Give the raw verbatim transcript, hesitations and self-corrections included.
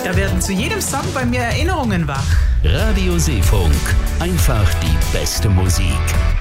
Da werden zu jedem Song bei mir Erinnerungen wach. Radio Seefunk. Einfach die beste Musik.